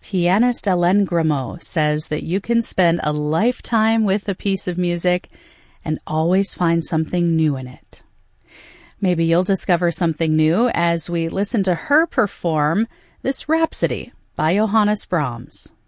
Pianist Alain Grimaud says that you can spend a lifetime with a piece of music and always find something new in it. Maybe you'll discover something new as we listen to her perform this Rhapsody by Johannes Brahms.